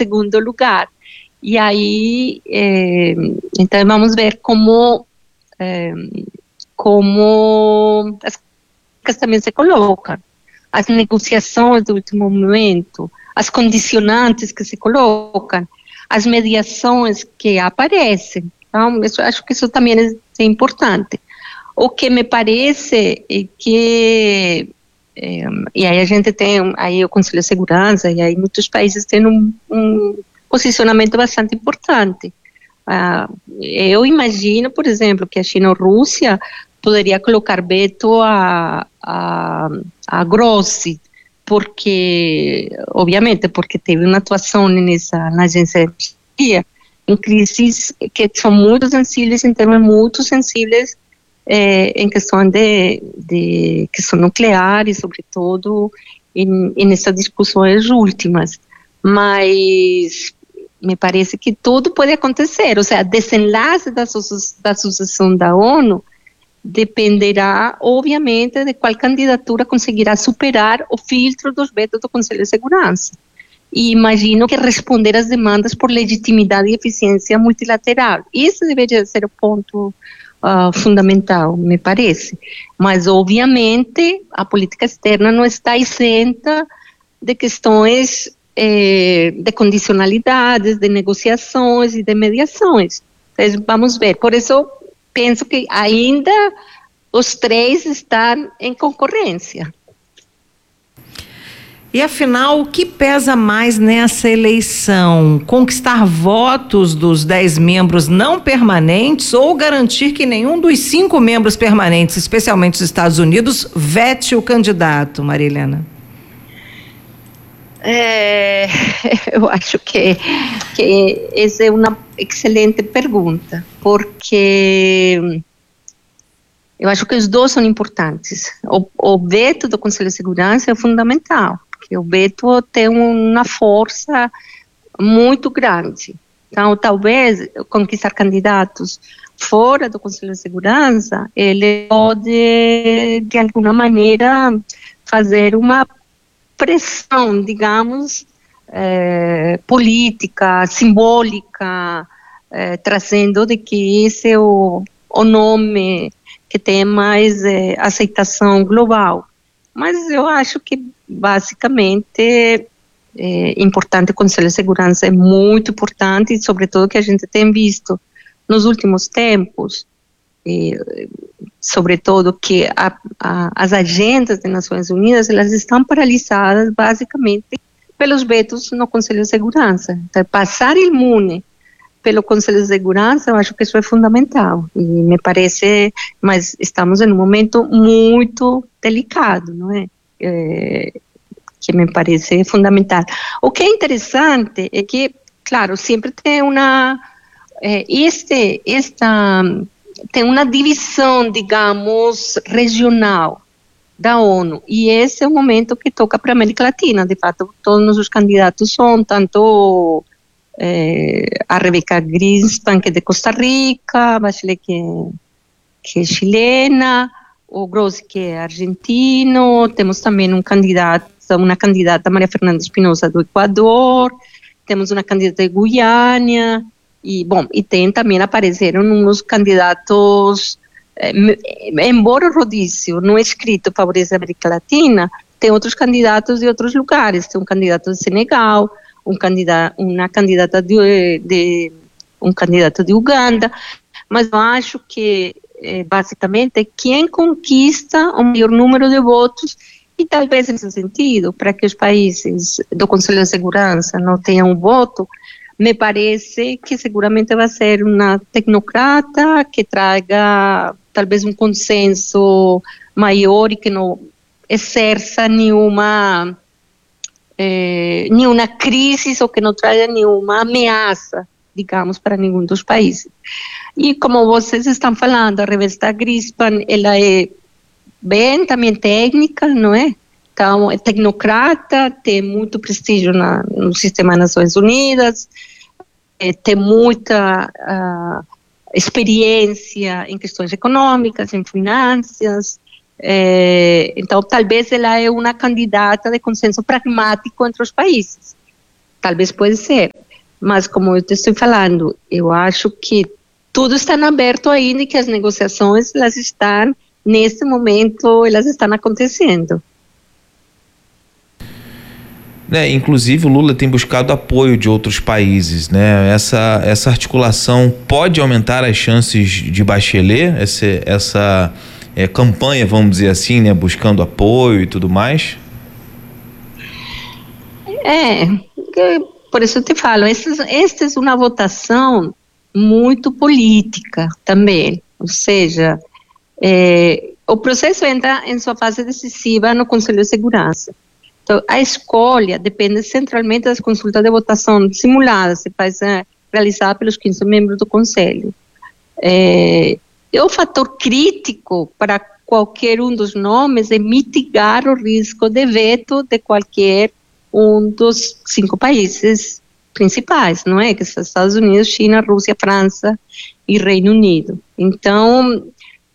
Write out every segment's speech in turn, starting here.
segundo lugar. E aí, então vamos ver como as críticas também se colocam, as negociações do último momento, as condicionantes que se colocam, as mediações que aparecem. Então, eu acho que isso também é importante. O que me parece é que, e aí a gente tem aí o Conselho de Segurança, e aí muitos países têm um posicionamento bastante importante. Eu imagino, por exemplo, que a China ou a Rússia poderia colocar veto a porque, obviamente, porque teve uma atuação na agência de energia em crises que são muito sensíveis, em termos muito sensíveis, em questão de questão nuclear e, sobretudo, nessas discussões últimas. Mas me parece que tudo pode acontecer, ou seja, desenlace da sucessão da ONU dependerá, obviamente, de qual candidatura conseguirá superar o filtro dos vetos do Conselho de Segurança. E imagino que responder às demandas por legitimidade e eficiência multilateral. Isso deveria ser o ponto fundamental, me parece. Mas, obviamente, a política externa não está isenta de questões de condicionalidades, de negociações e de mediações. Então, vamos ver. Por isso, penso que ainda os três estão em concorrência. E afinal, o que pesa mais nessa eleição? Conquistar votos dos 10 membros não permanentes ou garantir que nenhum dos 5 membros permanentes, especialmente os Estados Unidos, vete o candidato, Maria Helena? Eu acho que essa é uma excelente pergunta, porque eu acho que os dois são importantes. O veto do Conselho de Segurança é fundamental, porque o veto tem uma força muito grande. Então, talvez conquistar candidatos fora do Conselho de Segurança, ele pode, de alguma maneira, fazer uma pressão, digamos, política, simbólica, trazendo de que esse é o nome que tem mais aceitação global. Mas eu acho que, basicamente, é importante. O Conselho de Segurança é muito importante, e sobretudo que a gente tem visto nos últimos tempos, sobretudo que as agendas das Nações Unidas, elas estão paralisadas basicamente pelos vetos no Conselho de Segurança. Então, passar imune pelo Conselho de Segurança, eu acho que isso é fundamental, e me parece, mas estamos em um momento muito delicado, não é? Que me parece fundamental. O que é interessante é que, claro, sempre tem tem uma divisão, digamos, regional da ONU, e esse é o momento que toca para a América Latina. De fato, todos os candidatos são, tanto a Rebeca Grynspan, que é de Costa Rica, a Bachelet, que é chilena, o Grossi, que é argentino, temos também uma candidata, Maria Fernanda Espinosa, do Equador, temos uma candidata de Guiana, e tem também, apareceram uns candidatos, embora o rodízio não é escrito favorece a América Latina, tem outros candidatos de outros lugares, tem um candidato de Senegal, um candidato de Uganda, mas eu acho que, basicamente, quem conquista o maior número de votos, e talvez nesse sentido, para que os países do Conselho de Segurança não tenham um voto, me parece que seguramente vai ser uma tecnocrata que traga talvez um consenso maior e que não exerça nenhuma crise, ou que não traga nenhuma ameaça, digamos, para nenhum dos países. E como vocês estão falando, a Rebeca Grynspan, ela é bem também técnica, não é? Então, é tecnocrata, tem muito prestígio no sistema das Nações Unidas, tem muita experiência em questões econômicas, em finanças. Então, talvez ela é uma candidata de consenso pragmático entre os países. Talvez pode ser. Mas, como eu te estou falando, eu acho que tudo está aberto ainda e que as negociações, elas estão, nesse momento, elas estão acontecendo. Inclusive o Lula tem buscado apoio de outros países, né? Essa articulação pode aumentar as chances de Bachelet, essa campanha, vamos dizer assim, né? Buscando apoio e tudo mais? Por isso eu te falo, esta é uma votação muito política também, ou seja, o processo entra em sua fase decisiva no Conselho de Segurança. Então, a escolha depende centralmente das consultas de votação simuladas, realizada pelos 15 membros do Conselho. O fator crítico para qualquer um dos nomes é mitigar o risco de veto de qualquer um dos 5 países principais, não é? Que são Estados Unidos, China, Rússia, França e Reino Unido. Então,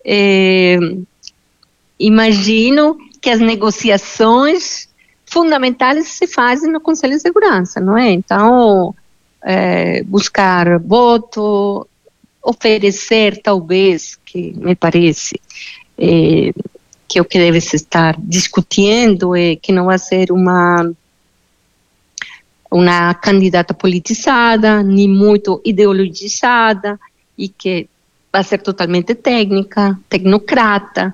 imagino que as negociações fundamentais se fazem no Conselho de Segurança, não é? Então, buscar voto, oferecer, talvez, que me parece que o que deve se estar discutindo é que não vai ser uma candidata politizada, nem muito ideologizada, e que vai ser totalmente técnica, tecnocrata.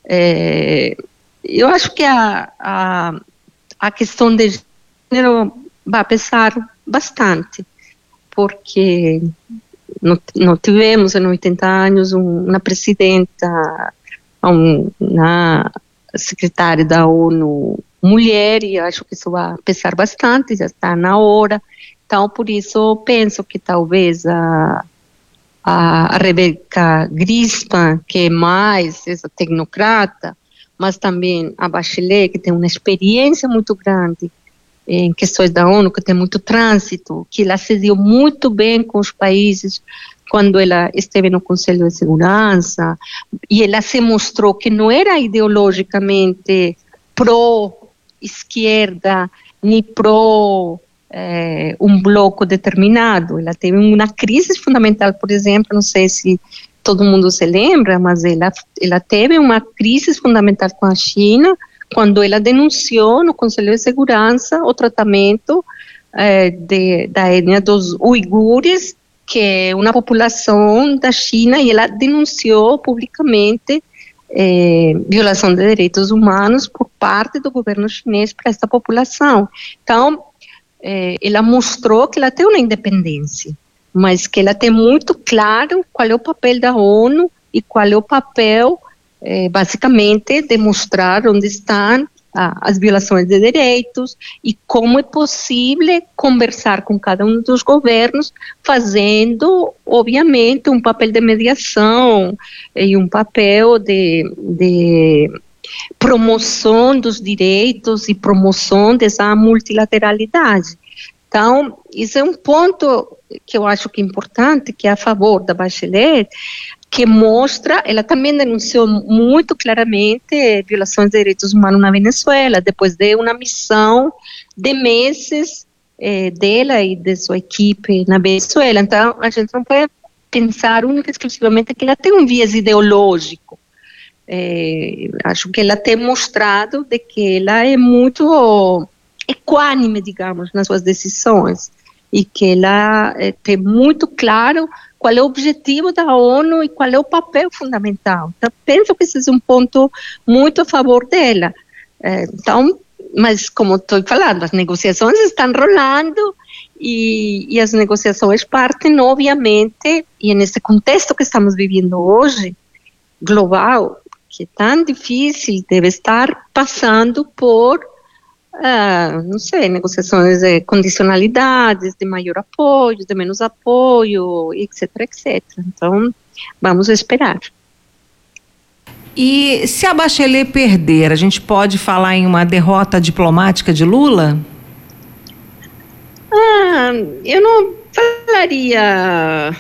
Eu acho que a questão de gênero vai pesar bastante, porque não tivemos em 80 anos uma presidenta, uma secretária da ONU mulher, e acho que isso vai pesar bastante, já está na hora. Então, por isso, eu penso que talvez a Rebeca Grynspan, que é mais essa tecnocrata, mas também a Bachelet, que tem uma experiência muito grande em questões da ONU, que tem muito trânsito, que ela se deu muito bem com os países quando ela esteve no Conselho de Segurança, e ela se mostrou que não era ideologicamente pró-esquerda, nem pró um bloco determinado. Ela teve uma crise fundamental, por exemplo, não sei se todo mundo se lembra, mas ela teve uma crise fundamental com a China, quando ela denunciou no Conselho de Segurança o tratamento da etnia dos uigures, que é uma população da China, e ela denunciou publicamente violação de direitos humanos por parte do governo chinês para essa população. Então, ela mostrou que ela tem uma independência, mas que ela tem muito claro qual é o papel da ONU e qual é o papel, basicamente, de mostrar onde estão as violações de direitos e como é possível conversar com cada um dos governos, fazendo, obviamente, um papel de mediação e um papel de promoção dos direitos e promoção dessa multilateralidade. Então, isso é um ponto que eu acho que é importante, que é a favor da Bachelet, que mostra, ela também denunciou muito claramente violações de direitos humanos na Venezuela, depois de uma missão de meses dela e de sua equipe na Venezuela. Então, a gente não pode pensar única e exclusivamente que ela tem um viés ideológico. Acho que ela tem mostrado de que ela é muito equânime, digamos, nas suas decisões, e que ela tem muito claro qual é o objetivo da ONU e qual é o papel fundamental. Então, penso que esse é um ponto muito a favor dela. Então, mas como estou falando, as negociações estão rolando e as negociações partem, obviamente, e nesse contexto que estamos vivendo hoje, global, que é tão difícil, deve estar passando por não sei, negociações de condicionalidades, de maior apoio, de menos apoio, etc, etc. Então, vamos esperar. E se a Bachelet perder, a gente pode falar em uma derrota diplomática de Lula? Eu não falaria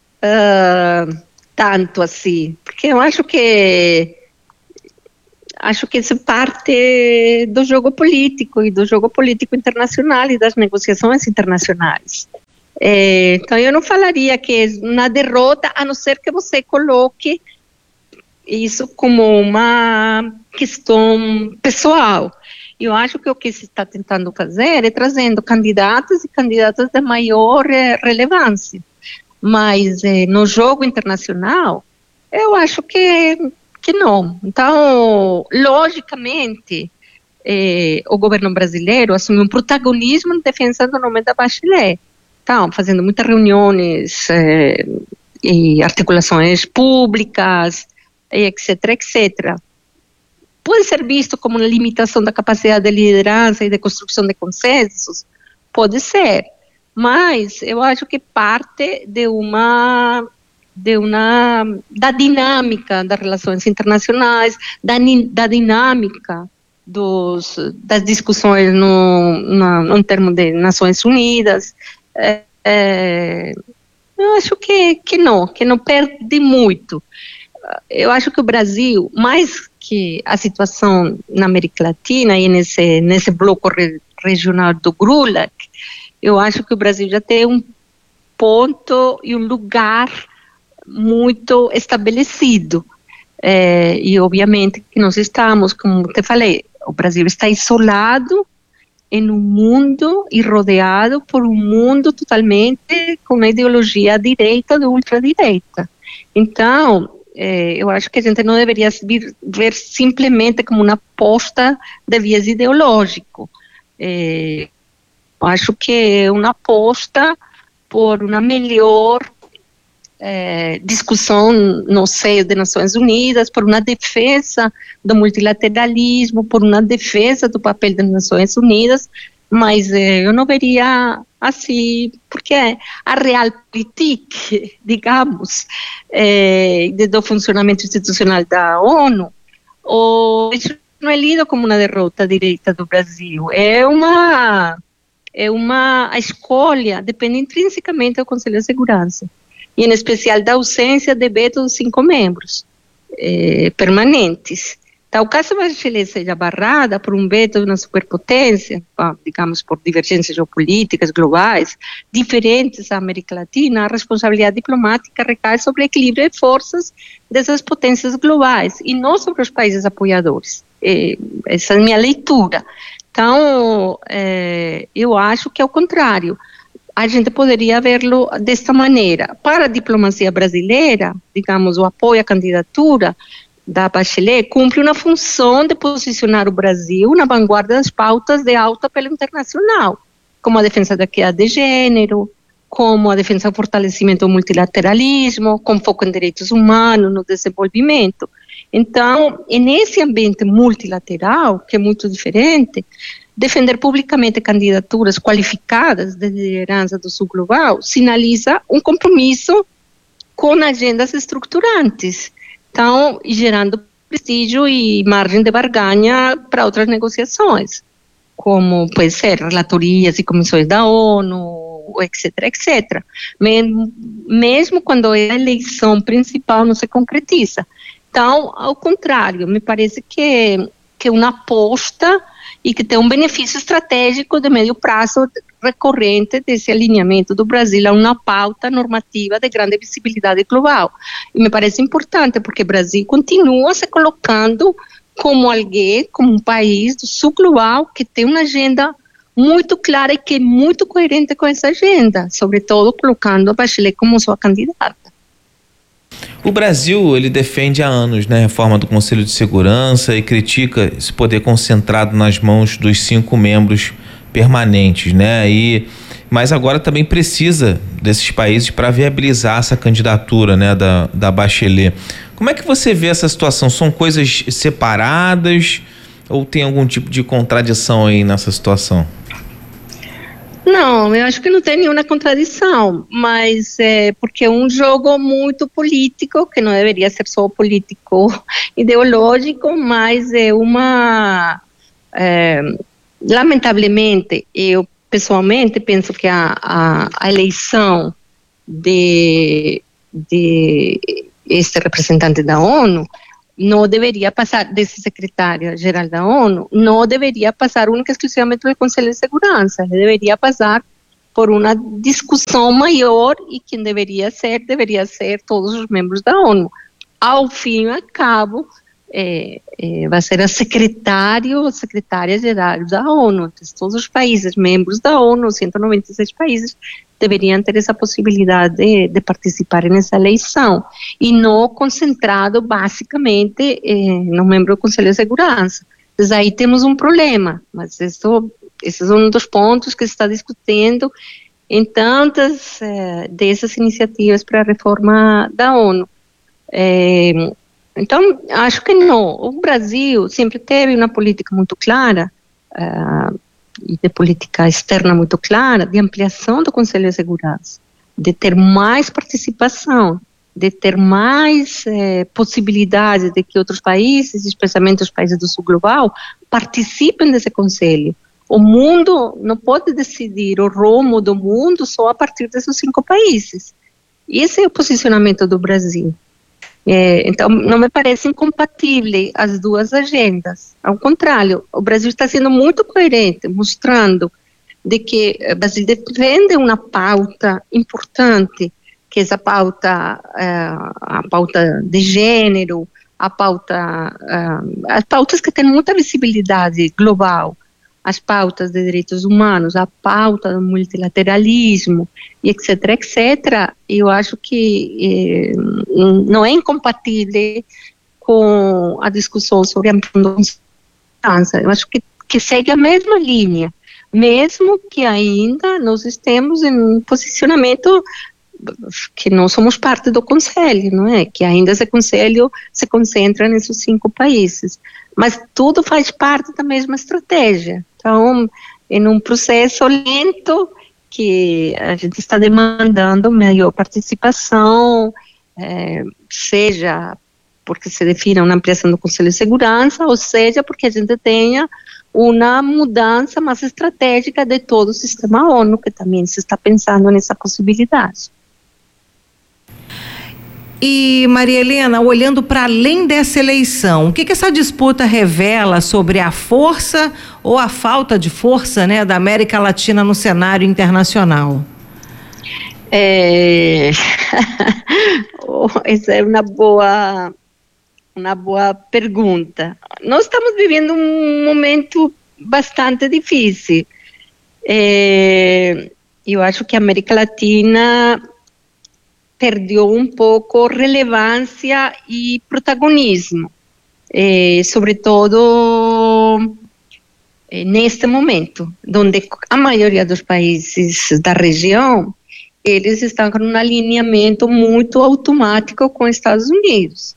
tanto assim, porque eu acho que isso parte do jogo político e do jogo político internacional e das negociações internacionais. Então, eu não falaria que é uma derrota, a não ser que você coloque isso como uma questão pessoal. Eu acho que o que se está tentando fazer é trazendo candidatos e candidatas de maior relevância. Mas no jogo internacional, eu acho que não. Então, logicamente, o governo brasileiro assumiu um protagonismo em defesa do nome da Bachelet. Então, fazendo muitas reuniões e articulações públicas, etc., etc. Pode ser visto como uma limitação da capacidade de liderança e de construção de consensos? Pode ser, mas eu acho que parte da dinâmica das relações internacionais, da dinâmica das discussões no termo de Nações Unidas. Eu acho que não perde muito. Eu acho que o Brasil, mais que a situação na América Latina e nesse bloco regional do GRULAC, eu acho que o Brasil já tem um ponto e um lugar muito estabelecido. E, obviamente, que nós estamos, como te falei, o Brasil está isolado em um mundo e rodeado por um mundo totalmente com uma ideologia direita ou ultradireita. Então, eu acho que a gente não deveria ver simplesmente como uma aposta de viés ideológico. Eu acho que é uma aposta por uma melhor discussão no seio das Nações Unidas, por uma defesa do multilateralismo, por uma defesa do papel das Nações Unidas, mas eu não veria assim, porque a realpolitik, digamos, do funcionamento institucional da ONU, isso não é lido como uma derrota direita do Brasil, é uma escolha, depende intrinsecamente do Conselho de Segurança, e em especial da ausência de veto dos 5 membros permanentes. Então, caso Bachelet seja barrada por um veto de uma superpotência, digamos, por divergências geopolíticas globais, diferentes à América Latina, a responsabilidade diplomática recai sobre o equilíbrio de forças dessas potências globais e não sobre os países apoiadores. Essa é a minha leitura. Então, eu acho que é o contrário. A gente poderia vê-lo desta maneira. Para a diplomacia brasileira, digamos, o apoio à candidatura da Bachelet cumpre uma função de posicionar o Brasil na vanguarda das pautas de alto apelo internacional, como a defesa da equidade de gênero, como a defesa do fortalecimento do multilateralismo, com foco em direitos humanos, no desenvolvimento. Então, nesse ambiente multilateral, que é muito diferente, defender publicamente candidaturas qualificadas de liderança do Sul Global sinaliza um compromisso com agendas estruturantes, então, gerando prestígio e margem de barganha para outras negociações, como pode ser relatorias e comissões da ONU, etc., etc. Mesmo quando a eleição principal não se concretiza. Então, ao contrário, me parece que é uma aposta e que tem um benefício estratégico de médio prazo recorrente desse alinhamento do Brasil a uma pauta normativa de grande visibilidade global. E me parece importante, porque o Brasil continua se colocando como alguém, como um país do sul global que tem uma agenda muito clara e que é muito coerente com essa agenda, sobretudo colocando a Bachelet como sua candidata. O Brasil, ele defende há anos, né, a reforma do Conselho de Segurança e critica esse poder concentrado nas mãos dos 5 membros permanentes, né? Mas agora também precisa desses países para viabilizar essa candidatura, né, da Bachelet. Como é que você vê essa situação? São coisas separadas ou tem algum tipo de contradição aí nessa situação? Não, eu acho que não tem nenhuma contradição, mas porque é um jogo muito político, que não deveria ser só político ideológico, mas é uma... lamentavelmente, eu pessoalmente penso que a eleição de este representante da ONU não deveria passar, desse secretário-geral da ONU, não deveria passar única e exclusivamente pelo Conselho de Segurança, ele deveria passar por uma discussão maior, e quem deveria ser todos os membros da ONU. Ao fim e ao cabo, vai ser a secretária-geral da ONU. Então, todos os países membros da ONU, 196 países, deveriam ter essa possibilidade de participar nessa eleição, e não concentrado basicamente no membro do Conselho de Segurança. Então, aí temos um problema, mas esse é um dos pontos que se está discutindo em tantas dessas iniciativas para a reforma da ONU. Então, acho que não. O Brasil sempre teve uma política muito clara, e de política externa muito clara, de ampliação do Conselho de Segurança, de ter mais participação, de ter mais possibilidade de que outros países, especialmente os países do sul global, participem desse conselho. O mundo não pode decidir o rumo do mundo só a partir desses 5 países. Esse é o posicionamento do Brasil. Então, não me parece incompatível as duas agendas. Ao contrário, o Brasil está sendo muito coerente, mostrando de que o Brasil defende uma pauta importante, que é a pauta de gênero, as pautas que têm muita visibilidade global, as pautas de direitos humanos, a pauta do multilateralismo, etc., etc., eu acho que não é incompatível com a discussão sobre a mudança. Eu acho que segue a mesma linha, mesmo que ainda nós estemos em um posicionamento que não somos parte do Conselho, não é? Que ainda esse Conselho se concentra nesses 5 países. Mas tudo faz parte da mesma estratégia. Então, em um processo lento, que a gente está demandando maior participação, seja porque se defina uma ampliação do Conselho de Segurança, ou seja porque a gente tenha uma mudança mais estratégica de todo o sistema ONU, que também se está pensando nessa possibilidade. E, Maria Helena, olhando para além dessa eleição, o que essa disputa revela sobre a força ou a falta de força, né, da América Latina no cenário internacional? Essa é uma boa pergunta. Nós estamos vivendo um momento bastante difícil. Eu acho que a América Latina perdeu um pouco relevância e protagonismo, sobretudo neste momento, onde a maioria dos países da região, eles estão com um alinhamento muito automático com os Estados Unidos.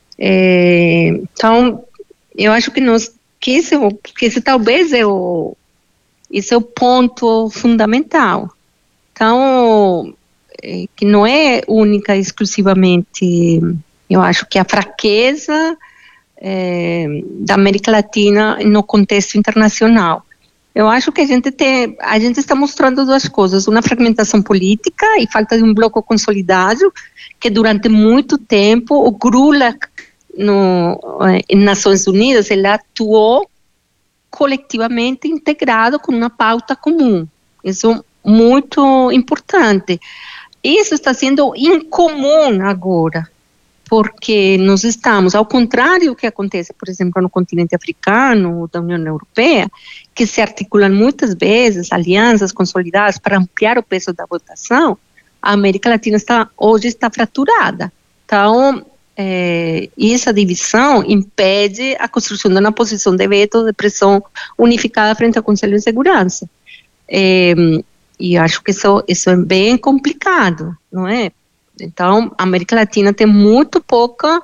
Então, eu acho que esse talvez esse é o ponto fundamental. Então, que não é única e exclusivamente, eu acho que a fraqueza da América Latina no contexto internacional. Eu acho que a gente está mostrando duas coisas: uma fragmentação política e falta de um bloco consolidado, que durante muito tempo o GRULAC em Nações Unidas, ele atuou coletivamente integrado com uma pauta comum. Isso é muito importante. Isso está sendo incomum agora, porque nós estamos, ao contrário do que acontece, por exemplo, no continente africano, da União Europeia, que se articulam muitas vezes alianças consolidadas para ampliar o peso da votação, a América Latina hoje está fraturada. Então, essa divisão impede a construção de uma posição de veto, de pressão unificada frente ao Conselho de Segurança. E acho que isso é bem complicado, não é? Então, a América Latina tem muito pouca,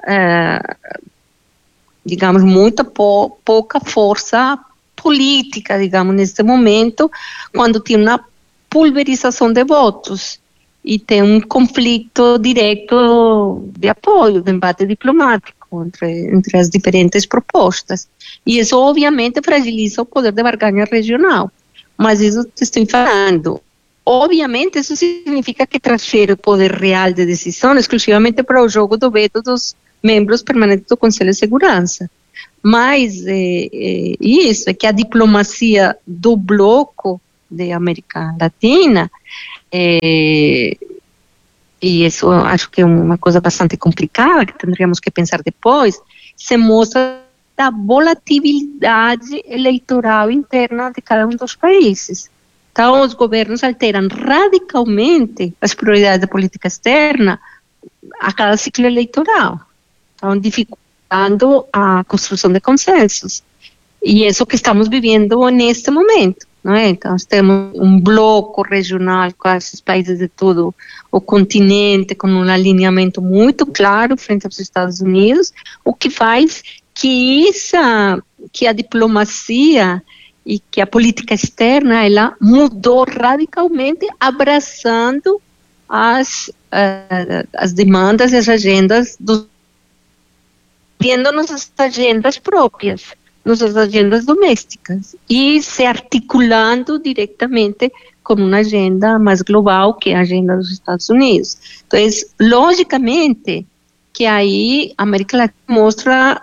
pouca força política, digamos, nesse momento, quando tem uma pulverização de votos e tem um conflito direto de apoio, de embate diplomático entre as diferentes propostas. E isso, obviamente, fragiliza o poder de barganha regional. Mas isso te estou falando. Obviamente, isso significa que transfere o poder real de decisão exclusivamente para o jogo do veto dos membros permanentes do Conselho de Segurança. Mas isso é que a diplomacia do bloco de América Latina, e isso acho que é uma coisa bastante complicada, que teríamos que pensar depois, se mostra a volatilidade eleitoral interna de cada um dos países. Então, os governos alteram radicalmente as prioridades da política externa a cada ciclo eleitoral, então dificultando a construção de consensos. E isso que estamos vivendo neste momento, não é? Então, temos um bloco regional com esses países de todo o continente, com um alinhamento muito claro frente aos Estados Unidos, o que faz que a diplomacia e que a política externa ela mudou radicalmente, abraçando as demandas e as agendas tendo nossas agendas próprias, nossas agendas domésticas, e se articulando diretamente com uma agenda mais global, que é a agenda dos Estados Unidos. Então, logicamente, que aí a América Latina mostra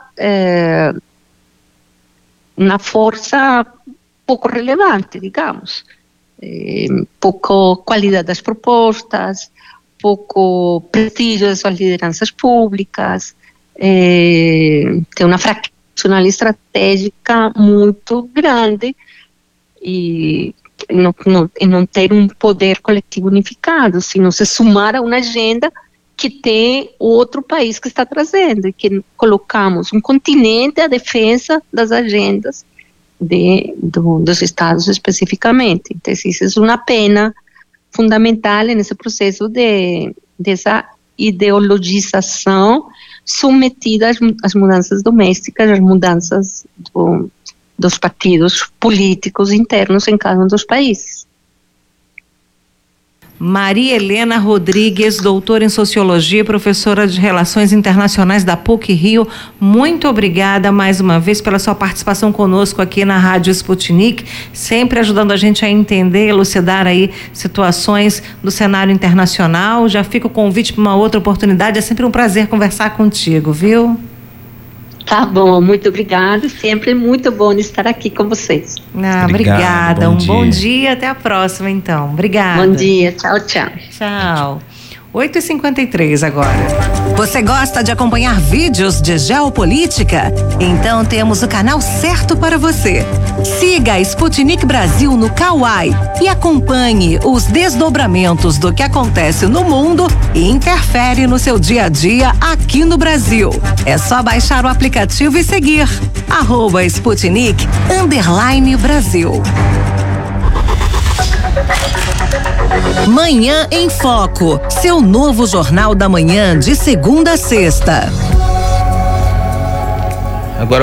uma força pouco relevante, digamos, pouco qualidade das propostas, pouco prestígio das suas lideranças públicas, tem uma fraqueza estratégica muito grande e não ter um poder coletivo unificado, se não se somar a uma agenda que tem outro país que está trazendo, e que colocamos um continente à defesa das agendas dos estados especificamente. Então, isso é uma pena fundamental nesse processo dessa ideologização submetida às mudanças domésticas, às mudanças dos partidos políticos internos em cada um dos países. Maria Helena Rodrigues, doutora em Sociologia e professora de Relações Internacionais da PUC-Rio, muito obrigada mais uma vez pela sua participação conosco aqui na Rádio Sputnik, sempre ajudando a gente a entender, elucidar aí situações do cenário internacional. Já fica o convite para uma outra oportunidade, é sempre um prazer conversar contigo, viu? Tá bom, muito obrigada, sempre muito bom estar aqui com vocês. Obrigada, bom dia, até a próxima então, obrigada. Bom dia, tchau, tchau. Tchau. 8h53 agora. Você gosta de acompanhar vídeos de geopolítica? Então temos o canal certo para você. Siga a Sputnik Brasil no Kawai e acompanhe os desdobramentos do que acontece no mundo e interfere no seu dia a dia aqui no Brasil. É só baixar o aplicativo e seguir @Sputnik_Brasil. Manhã em Foco, seu novo jornal da manhã de segunda a sexta. Agora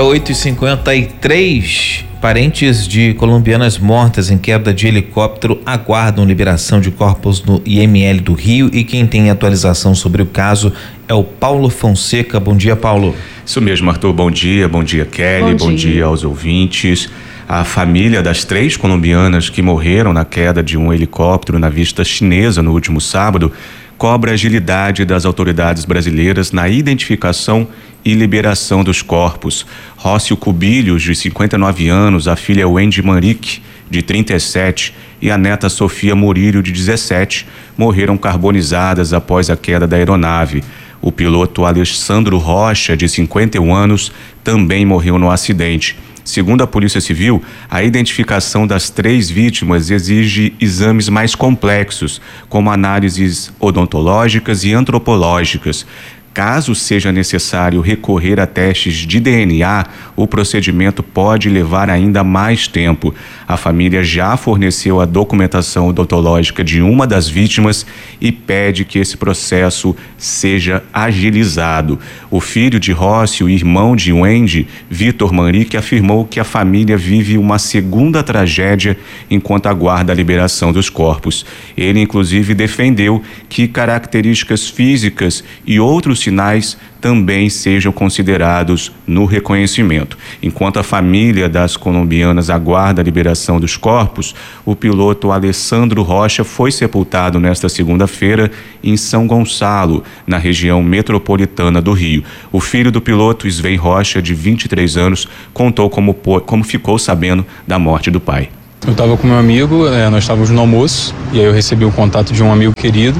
8h53, parentes de colombianas mortas em queda de helicóptero aguardam liberação de corpos no IML do Rio, e quem tem atualização sobre o caso é o Paulo Fonseca. Bom dia, Paulo. Isso mesmo, Arthur, bom dia Kelly, bom dia aos ouvintes. A família das 3 colombianas que morreram na queda de um helicóptero na vista chinesa no último sábado cobra a agilidade das autoridades brasileiras na identificação e liberação dos corpos. Rócio Cubilhos, de 59 anos, a filha Wendy Manrique, de 37, e a neta Sofia Murillo, de 17, morreram carbonizadas após a queda da aeronave. O piloto Alessandro Rocha, de 51 anos, também morreu no acidente. Segundo a Polícia Civil, a identificação das 3 vítimas exige exames mais complexos, como análises odontológicas e antropológicas. Caso seja necessário recorrer a testes de DNA, o procedimento pode levar ainda mais tempo. A família já forneceu a documentação odontológica de uma das vítimas e pede que esse processo seja agilizado. O filho de Rócio e irmão de Wendy, Vitor Manrique, afirmou que a família vive uma segunda tragédia enquanto aguarda a liberação dos corpos. Ele, inclusive, defendeu que características físicas e outros sinais também sejam considerados no reconhecimento. Enquanto a família das colombianas aguarda a liberação dos corpos, o piloto Alessandro Rocha foi sepultado nesta segunda-feira em São Gonçalo, na região metropolitana do Rio. O filho do piloto, Sven Rocha, de 23 anos, contou como ficou sabendo da morte do pai. Eu estava com meu amigo, nós estávamos no almoço, e aí eu recebi o contato de um amigo querido,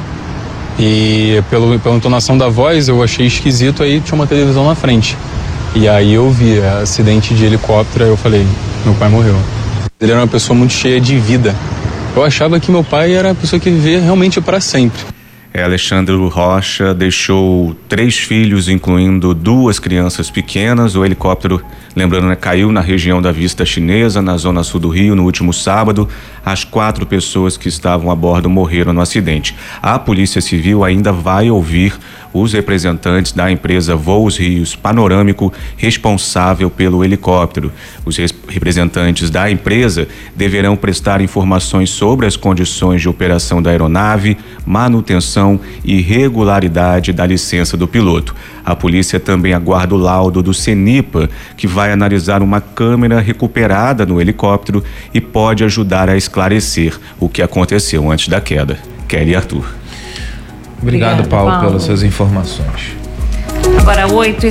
e pela entonação da voz eu achei esquisito, aí tinha uma televisão na frente. E aí eu vi acidente de helicóptero, aí eu falei, meu pai morreu. Ele era uma pessoa muito cheia de vida. Eu achava que meu pai era a pessoa que vivia realmente para sempre. Alexandre Rocha deixou 3 filhos, incluindo 2 crianças pequenas. O helicóptero, lembrando, caiu na região da Vista Chinesa, na zona sul do Rio, no último sábado. As 4 pessoas que estavam a bordo morreram no acidente. A Polícia Civil ainda vai ouvir os representantes da empresa Voos Rios Panorâmico, responsável pelo helicóptero. Os representantes da empresa deverão prestar informações sobre as condições de operação da aeronave, manutenção e regularidade da licença do piloto. A polícia também aguarda o laudo do CENIPA, que vai analisar uma câmera recuperada no helicóptero e pode ajudar a esclarecer o que aconteceu antes da queda. Kelly e Arthur. Obrigado, Paulo, pelas suas informações. Agora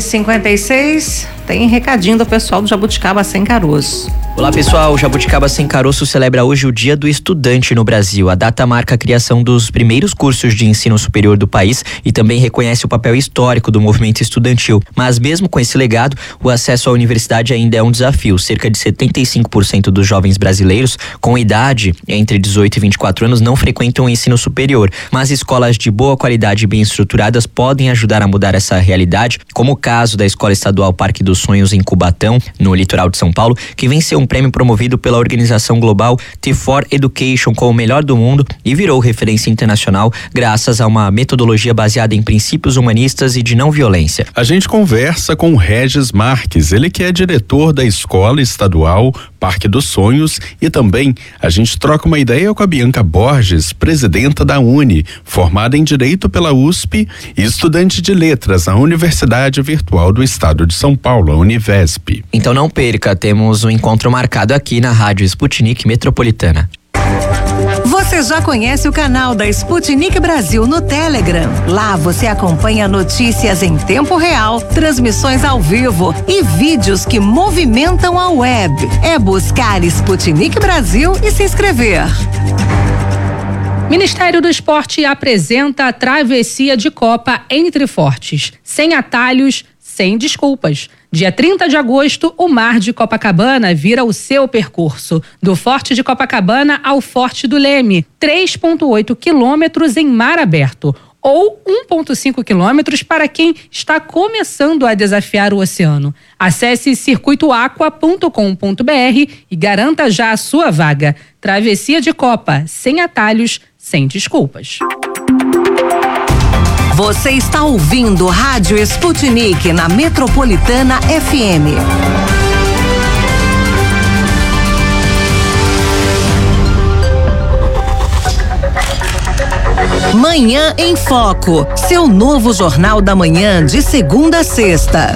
8h56, tem recadinho do pessoal do Jabuticaba Sem Caroço. Olá pessoal, o Jabuticaba Sem Caroço celebra hoje o Dia do Estudante no Brasil. A data marca a criação dos primeiros cursos de ensino superior do país e também reconhece o papel histórico do movimento estudantil. Mas mesmo com esse legado, o acesso à universidade ainda é um desafio. Cerca de 75% dos jovens brasileiros com idade entre 18 e 24 anos não frequentam o ensino superior. Mas escolas de boa qualidade e bem estruturadas podem ajudar a mudar essa realidade, como o caso da Escola Estadual Parque dos Sonhos em Cubatão, no litoral de São Paulo, que venceu um prêmio promovido pela organização global T4 Education como o melhor do mundo e virou referência internacional graças a uma metodologia baseada em princípios humanistas e de não violência. A gente conversa com o Regis Marques, ele que é diretor da Escola Estadual Parque dos Sonhos, e também a gente troca uma ideia com a Bianca Borges, presidenta da UNE, formada em Direito pela USP e estudante de Letras na Universidade Virtual do Estado de São Paulo, a Univesp. Então não perca, temos um encontro marcado aqui na Rádio Sputnik Metropolitana. Você já conhece o canal da Sputnik Brasil no Telegram? Lá você acompanha notícias em tempo real, transmissões ao vivo e vídeos que movimentam a web. É buscar Sputnik Brasil e se inscrever. Ministério do Esporte apresenta a travessia de Copa Entre Fortes, sem atalhos, sem desculpas. Dia 30 de agosto, o Mar de Copacabana vira o seu percurso. Do Forte de Copacabana ao Forte do Leme, 3,8 quilômetros em mar aberto, ou 1,5 quilômetros para quem está começando a desafiar o oceano. Acesse circuitoaqua.com.br e garanta já a sua vaga. Travessia de Copa, sem atalhos, sem desculpas. Você está ouvindo Rádio Sputnik na Metropolitana FM. Manhã em Foco, seu novo jornal da manhã de segunda a sexta.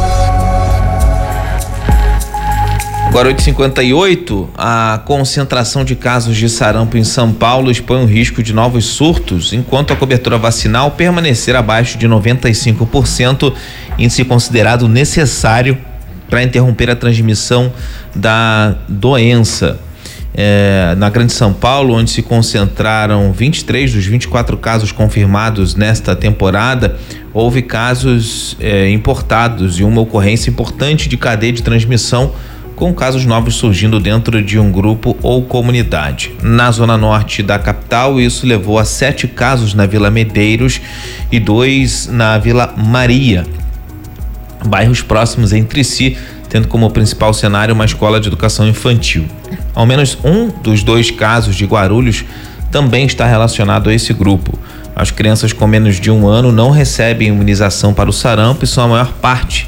Agora 8h58, a concentração de casos de sarampo em São Paulo expõe o risco de novos surtos, enquanto a cobertura vacinal permanecer abaixo de 95%, índice considerado necessário para interromper a transmissão da doença. Na Grande São Paulo, onde se concentraram 23 dos 24 casos confirmados nesta temporada, houve casos importados e uma ocorrência importante de cadeia de transmissão, com casos novos surgindo dentro de um grupo ou comunidade. Na zona norte da capital, isso levou a 7 casos na Vila Medeiros e 2 na Vila Maria, bairros próximos entre si, tendo como principal cenário uma escola de educação infantil. Ao menos um dos 2 casos de Guarulhos também está relacionado a esse grupo. As crianças com menos de 1 ano não recebem imunização para o sarampo e são a maior parte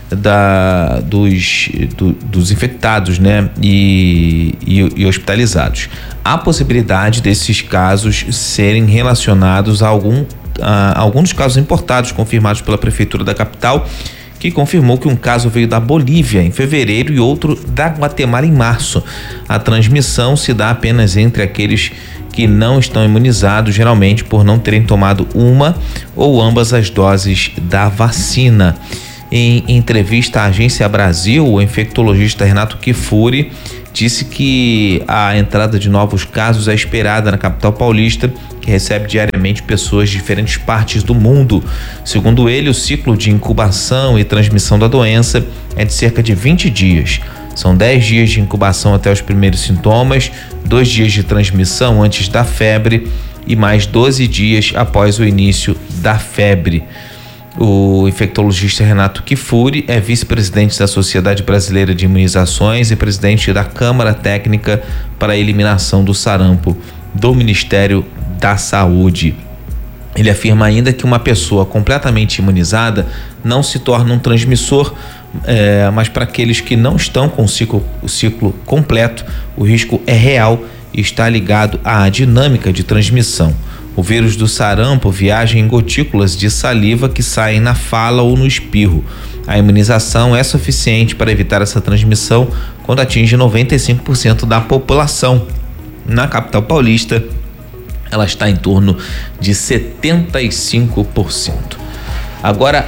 dos infectados, né, e hospitalizados. Há possibilidade desses casos serem relacionados a alguns dos casos importados confirmados pela Prefeitura da capital, que confirmou que um caso veio da Bolívia em fevereiro e outro da Guatemala em março. A transmissão se dá apenas entre aqueles que não estão imunizados, geralmente por não terem tomado uma ou ambas as doses da vacina. Em entrevista à Agência Brasil, o infectologista Renato Kifuri disse que a entrada de novos casos é esperada na capital paulista, que recebe diariamente pessoas de diferentes partes do mundo. Segundo ele, o ciclo de incubação e transmissão da doença é de cerca de 20 dias. São 10 dias de incubação até os primeiros sintomas, 2 dias de transmissão antes da febre e mais 12 dias após o início da febre. O infectologista Renato Kifuri é vice-presidente da Sociedade Brasileira de Imunizações e presidente da Câmara Técnica para a Eliminação do Sarampo do Ministério da Saúde. Ele afirma ainda que uma pessoa completamente imunizada não se torna um transmissor, mas para aqueles que não estão com o ciclo completo, o risco é real e está ligado à dinâmica de transmissão. O vírus do sarampo viaja em gotículas de saliva que saem na fala ou no espirro. A imunização é suficiente para evitar essa transmissão quando atinge 95% da população. Na capital paulista, ela está em torno de 75%. Agora,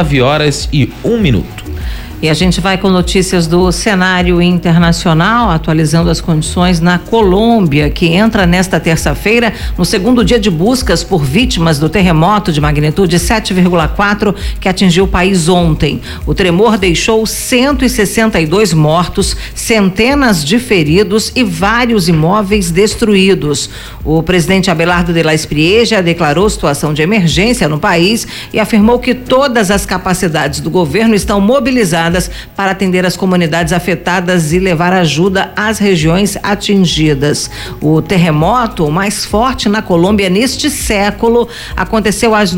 9h01. E a gente vai com notícias do cenário internacional, atualizando as condições na Colômbia, que entra nesta terça-feira no segundo dia de buscas por vítimas do terremoto de magnitude 7,4 que atingiu o país ontem. O tremor deixou 162 mortos, centenas de feridos e vários imóveis destruídos. O presidente Abelardo de la Espriella declarou situação de emergência no país e afirmou que todas as capacidades do governo estão mobilizadas para atender as comunidades afetadas e levar ajuda às regiões atingidas. O terremoto mais forte na Colômbia neste século aconteceu às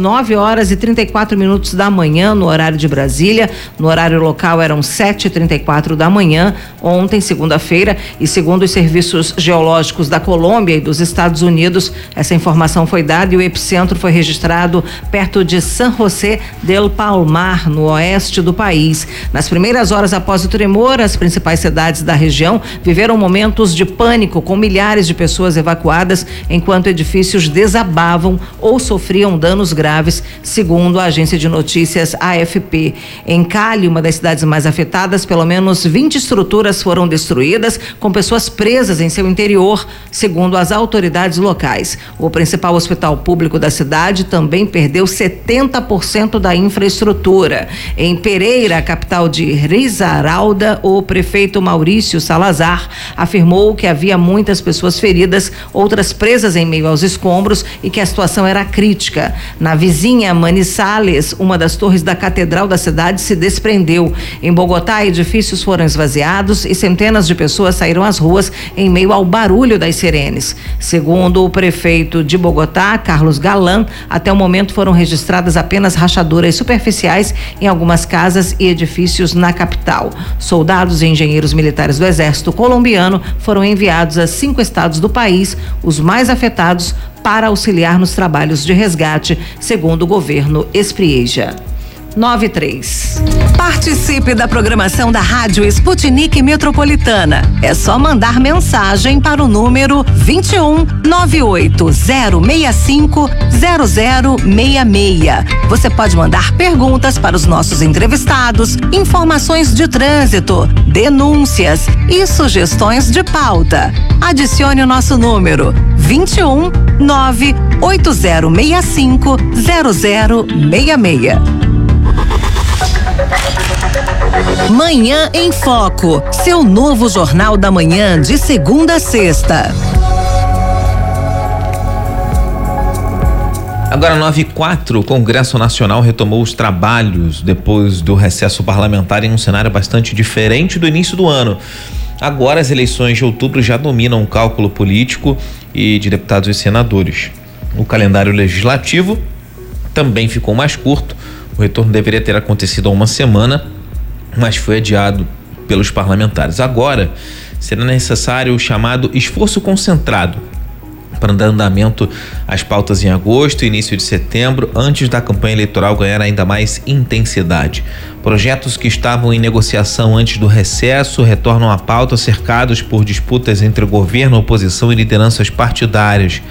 9h34 da manhã, no horário de Brasília. No horário local eram 7h34 da manhã, ontem, segunda-feira, e segundo os serviços geológicos da Colômbia e dos Estados Unidos, essa informação foi dada e o epicentro foi registrado perto de San José del Palmar, no oeste do país. Nas primeiras horas após o tremor, as principais cidades da região viveram momentos de pânico, com milhares de pessoas evacuadas, enquanto edifícios desabavam ou sofriam danos graves, segundo a agência de notícias AFP. Em Cali, uma das cidades mais afetadas, pelo menos 20 estruturas foram destruídas, com pessoas presas em seu interior, segundo as autoridades locais. O principal hospital público da cidade também perdeu 70% da infraestrutura. Em Pereira, a capital de Risaralda, o prefeito Maurício Salazar afirmou que havia muitas pessoas feridas, outras presas em meio aos escombros e que a situação era crítica. Na vizinha Manizales, uma das torres da catedral da cidade se desprendeu. Em Bogotá, edifícios foram esvaziados e centenas de pessoas saíram às ruas em meio ao barulho das sirenes. Segundo o prefeito de Bogotá, Carlos Galan, até o momento foram registradas apenas rachaduras superficiais em algumas casas e edifícios na capital. Soldados e engenheiros militares do Exército colombiano foram enviados a 5 estados do país, os mais afetados, para auxiliar nos trabalhos de resgate, segundo o governo Espriella. 9:03. Participe da programação da Rádio Sputnik Metropolitana. É só mandar mensagem para o número 21 98065 0066. Você pode mandar perguntas para os nossos entrevistados, informações de trânsito, denúncias e sugestões de pauta. Adicione o nosso número 21 98065 0066. Manhã em Foco, seu novo jornal da manhã de segunda a sexta. Agora 9h04, o Congresso Nacional retomou os trabalhos depois do recesso parlamentar em um cenário bastante diferente do início do ano. Agora as eleições de outubro já dominam o cálculo político e de deputados e senadores. O calendário legislativo também ficou mais curto. O retorno deveria ter acontecido há uma semana, mas foi adiado pelos parlamentares. Agora será necessário o chamado esforço concentrado para dar andamento às pautas em agosto e início de setembro, antes da campanha eleitoral ganhar ainda mais intensidade. Projetos que estavam em negociação antes do recesso retornam à pauta, cercados por disputas entre o governo, oposição e lideranças partidárias.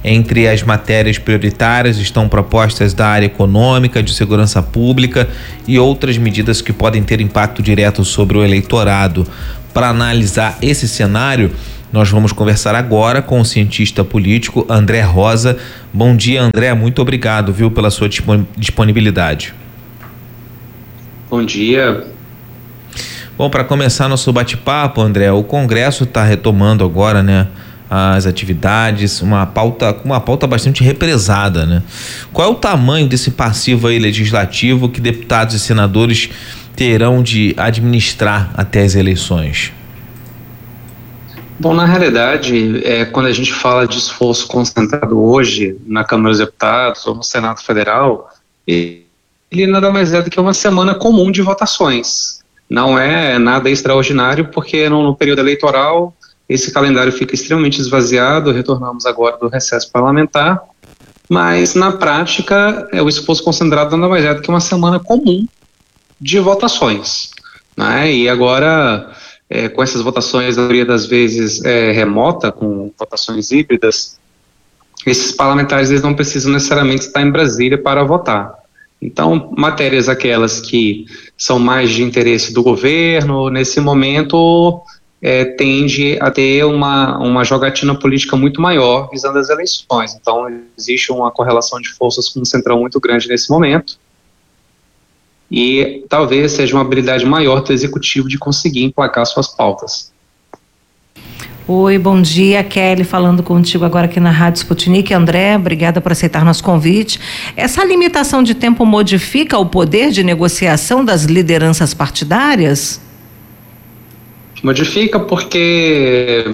Entre as matérias prioritárias estão propostas da área econômica, de segurança pública e outras medidas que podem ter impacto direto sobre o eleitorado. Para analisar esse cenário, nós vamos conversar agora com o cientista político André Rosa. Bom dia, André, muito obrigado, viu, pela sua disponibilidade. Bom dia. Bom, para começar nosso bate-papo, André, o Congresso está retomando agora, né, as atividades, uma pauta bastante represada, né? Qual é o tamanho desse passivo aí legislativo que deputados e senadores terão de administrar até as eleições? Bom, na realidade, quando a gente fala de esforço concentrado hoje na Câmara dos Deputados ou no Senado Federal, ele nada mais é do que uma semana comum de votações. Não é nada extraordinário, porque no período eleitoral esse calendário fica extremamente esvaziado. Retornamos agora do recesso parlamentar, mas na prática o esforço concentrado nada mais é do que uma semana comum de votações, né? E agora, com essas votações, a maioria das vezes remota, com votações híbridas, esses parlamentares eles não precisam necessariamente estar em Brasília para votar. Então, matérias aquelas que são mais de interesse do governo, nesse momento, tende a ter uma jogatina política muito maior visando as eleições. Então, existe uma correlação de forças com um centrão muito grande nesse momento. E talvez seja uma habilidade maior do executivo de conseguir emplacar suas pautas. Oi, bom dia, Kelly, falando contigo agora aqui na Rádio Sputnik. André, obrigada por aceitar nosso convite. Essa limitação de tempo modifica o poder de negociação das lideranças partidárias? Modifica porque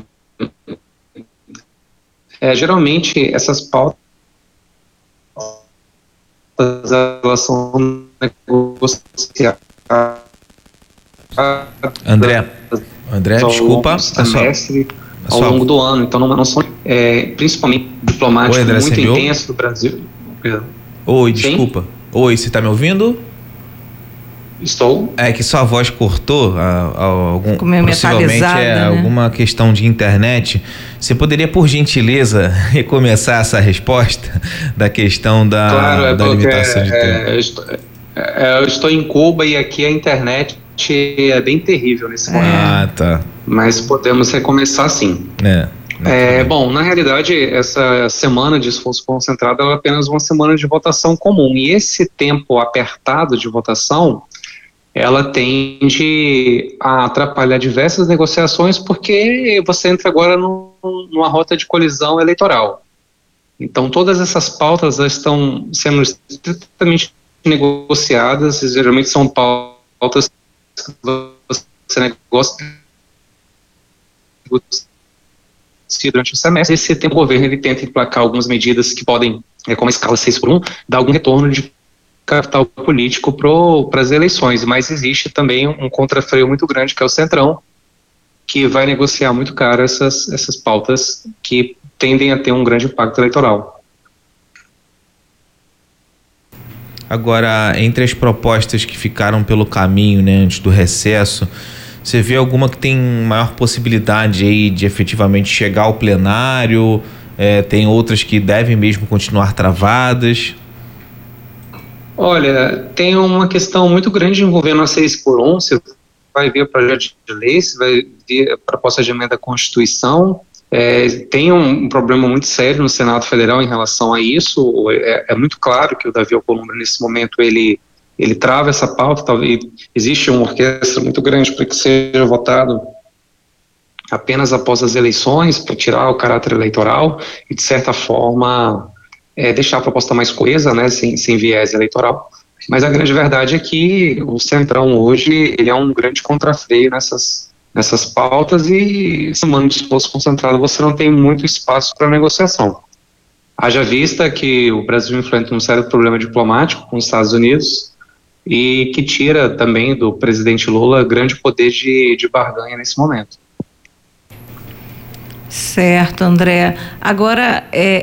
geralmente essas pautas elas são negociadas. André, desculpa. Ao longo do ano, então não são principalmente diplomático. Oi, André, muito intenso do Brasil. Oi, desculpa. Sim? Oi, você está me ouvindo? Estou. É que sua voz cortou, possivelmente né? Alguma questão de internet. Você poderia, por gentileza, recomeçar essa resposta da questão da limitação de tempo? Eu estou em Cuba e aqui a internet é bem terrível nesse momento. Ah, tá. Mas podemos recomeçar sim. Bom, na realidade, essa semana de esforço concentrado é apenas uma semana de votação comum. E esse tempo apertado de votação, ela tende a atrapalhar diversas negociações, porque você entra agora numa rota de colisão eleitoral. Então, todas essas pautas estão sendo estritamente negociadas, e geralmente são pautas que você negocia durante o semestre. Esse tempo o governo ele tenta emplacar algumas medidas que podem, como a escala 6x1, dar algum retorno de capital político para as eleições, mas existe também um contrafreio muito grande, que é o Centrão, que vai negociar muito caro essas pautas que tendem a ter um grande impacto eleitoral. Agora, entre as propostas que ficaram pelo caminho, né, antes do recesso, você vê alguma que tem maior possibilidade aí de efetivamente chegar ao plenário? Tem outras que devem mesmo continuar travadas? Olha, tem uma questão muito grande envolvendo a 6x1. Você vai ver o projeto de lei, você vai ver a proposta de emenda à Constituição. Tem um problema muito sério no Senado Federal em relação a isso. É muito claro que o Davi Alcolumbre, nesse momento, ele trava essa pauta. Talvez existe uma orquestra muito grande para que seja votado apenas após as eleições, para tirar o caráter eleitoral e, de certa forma, deixar a proposta mais coesa, né, sem viés eleitoral. Mas a grande verdade é que o Centrão hoje ele é um grande contrafreio nessas pautas, e semana de esforço concentrado você não tem muito espaço para negociação. Haja vista que o Brasil enfrenta um sério problema diplomático com os Estados Unidos e que tira também do presidente Lula grande poder de barganha nesse momento. Certo, André. Agora,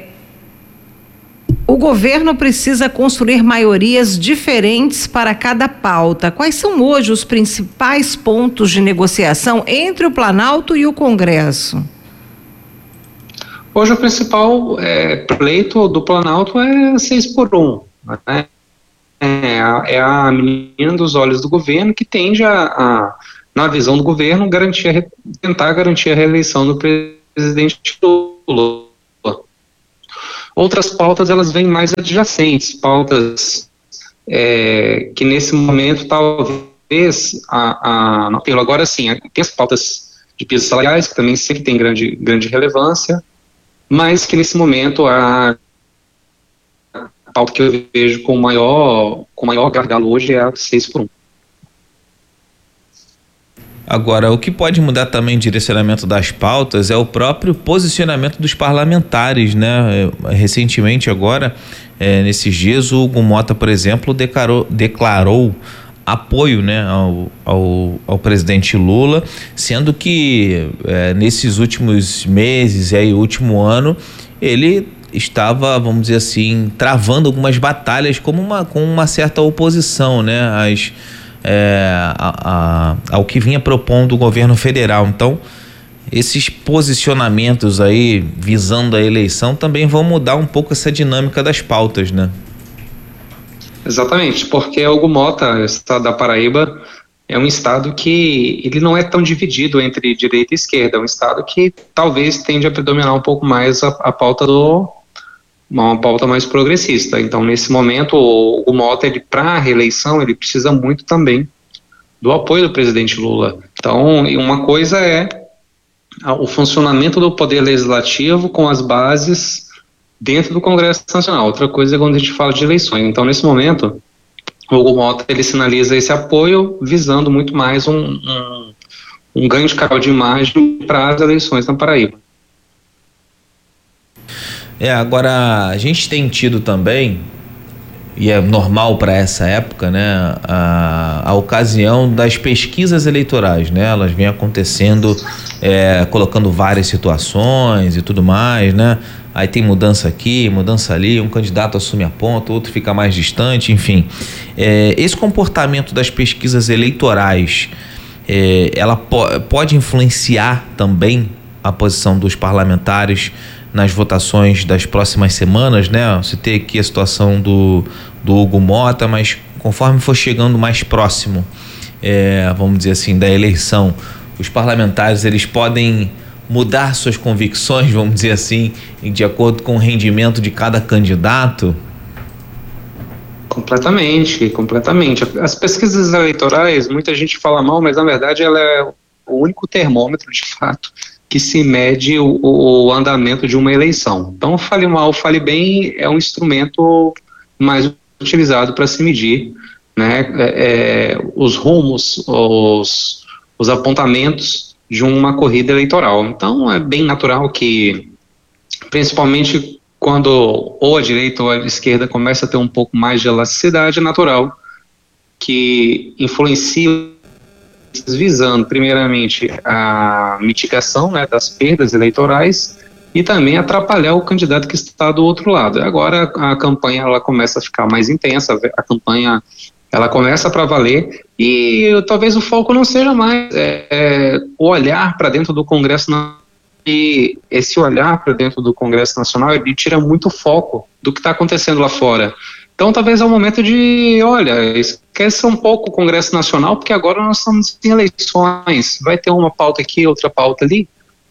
o governo precisa construir maiorias diferentes para cada pauta. Quais são hoje os principais pontos de negociação entre o Planalto e o Congresso? Hoje o principal pleito do Planalto é 6x1, né? É a menina dos olhos do governo que tende na visão do governo, tentar garantir a reeleição do presidente Lula. Outras pautas, elas vêm mais adjacentes, pautas que nesse momento talvez no apelo. Agora sim, tem as pautas de pisos salariais, que também sempre tem grande relevância, mas que nesse momento a pauta que eu vejo com maior gargalo hoje é a 6x1. Agora, o que pode mudar também o direcionamento das pautas é o próprio posicionamento dos parlamentares, né? Recentemente agora, nesses dias, o Hugo Motta, por exemplo, declarou apoio, né, ao presidente Lula, sendo que nesses últimos meses e último ano, ele estava, vamos dizer assim, travando algumas batalhas com uma certa oposição, né, ao que vinha propondo o governo federal. Então, esses posicionamentos aí visando a eleição também vão mudar um pouco essa dinâmica das pautas, né? Exatamente, porque Hugo Motta, o estado da Paraíba, é um estado que ele não é tão dividido entre direita e esquerda, é um estado que talvez tende a predominar um pouco mais a pauta uma pauta mais progressista. Então, nesse momento, o Hugo Motta, para a reeleição, ele precisa muito também do apoio do presidente Lula. Então, uma coisa é o funcionamento do poder legislativo com as bases dentro do Congresso Nacional. Outra coisa é quando a gente fala de eleições. Então, nesse momento, o Hugo Motta, ele sinaliza esse apoio visando muito mais um ganho de canal de imagem para as eleições na Paraíba. Agora, a gente tem tido também, e é normal para essa época, né, a ocasião das pesquisas eleitorais, né? Elas vêm acontecendo, colocando várias situações e tudo mais, né? Aí tem mudança aqui, mudança ali, um candidato assume a ponta, outro fica mais distante, enfim. Esse comportamento das pesquisas eleitorais, ela pode influenciar também a posição dos parlamentares nas votações das próximas semanas, né? Citei aqui a situação do Hugo Motta, mas conforme for chegando mais próximo, vamos dizer assim, da eleição, os parlamentares, eles podem mudar suas convicções, vamos dizer assim, de acordo com o rendimento de cada candidato? Completamente. As pesquisas eleitorais, muita gente fala mal, mas na verdade ela é o único termômetro, de fato, que se mede o andamento de uma eleição. Então, fale mal, fale bem, é um instrumento mais utilizado para se medir, né, os rumos, os apontamentos de uma corrida eleitoral. Então, é bem natural que, principalmente quando ou a direita ou a esquerda começa a ter um pouco mais de elasticidade, é natural que influencie visando, primeiramente, a mitigação, né, das perdas eleitorais e também atrapalhar o candidato que está do outro lado. Agora a campanha ela começa a ficar mais intensa, a campanha ela começa para valer e talvez o foco não seja mais o olhar para dentro do Congresso Nacional. E esse olhar para dentro do Congresso Nacional, ele tira muito foco do que está acontecendo lá fora. Então talvez é o momento de, esqueça um pouco o Congresso Nacional, porque agora nós estamos em eleições, vai ter uma pauta aqui, outra pauta ali,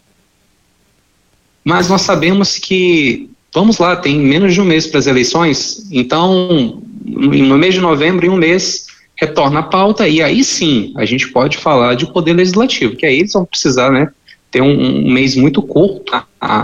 mas nós sabemos que, vamos lá, tem menos de um mês para as eleições, então no mês de novembro, em um mês, retorna a pauta e aí sim, a gente pode falar de poder legislativo, que aí eles vão precisar, né, ter um mês muito curto,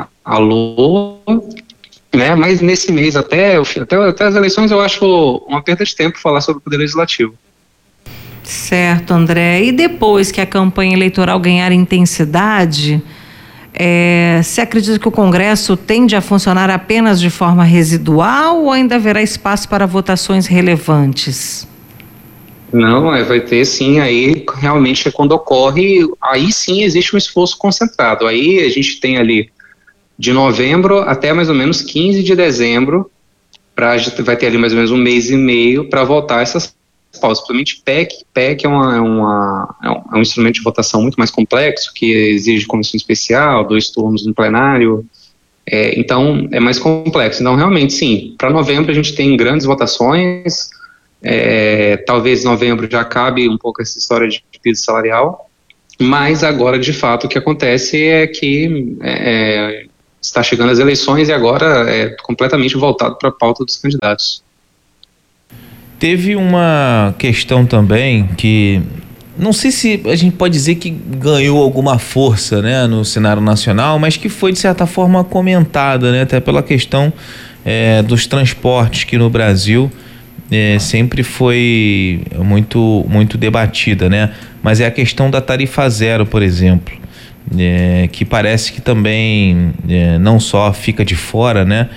né, mas nesse mês até as eleições eu acho uma perda de tempo falar sobre o poder legislativo. Certo, André. E depois que a campanha eleitoral ganhar intensidade, você acredita que o Congresso tende a funcionar apenas de forma residual ou ainda haverá espaço para votações relevantes? Não, vai ter sim, aí realmente é quando ocorre, aí sim existe um esforço concentrado, aí a gente tem ali de novembro até mais ou menos 15 de dezembro, vai ter ali mais ou menos um mês e meio para votar essas pautas. Principalmente PEC é um instrumento de votação muito mais complexo, que exige comissão especial, 2 turnos no plenário, Então, é mais complexo. Então, realmente, sim, para novembro a gente tem grandes votações, talvez novembro já acabe um pouco essa história de piso salarial, mas agora, de fato, o que acontece é que está chegando as eleições e agora é completamente voltado para a pauta dos candidatos. Teve uma questão também que, não sei se a gente pode dizer que ganhou alguma força, né, no cenário nacional, mas que foi de certa forma comentada, né, até pela questão dos transportes, que no Brasil sempre foi muito debatida, né, mas é a questão da tarifa zero, por exemplo, que parece que também não só fica de fora, né,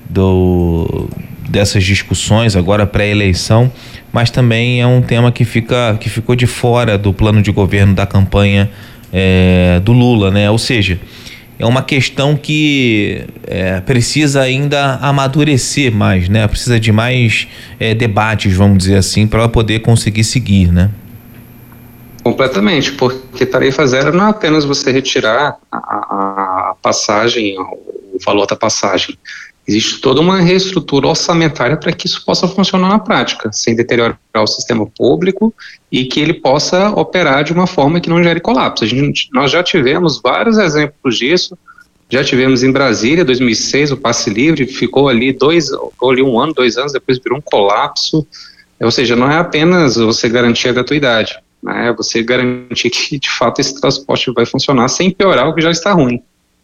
dessas discussões agora pré-eleição, mas também é um tema que ficou de fora do plano de governo da campanha do Lula, né? Ou seja, é uma questão que precisa ainda amadurecer mais, né? Precisa de mais debates, vamos dizer assim, para ela poder conseguir seguir, né? Completamente, porque tarifa zero não é apenas você retirar a passagem, o valor da passagem. Existe toda uma reestrutura orçamentária para que isso possa funcionar na prática, sem deteriorar o sistema público e que ele possa operar de uma forma que não gere colapso. Nós já tivemos vários exemplos disso, já tivemos em Brasília, 2006, o passe livre ficou ali 1 ano, 2 anos, depois virou um colapso. Ou seja, não é apenas você garantir a gratuidade, né? É você garantir que de fato esse transporte vai funcionar sem piorar o que já está ruim.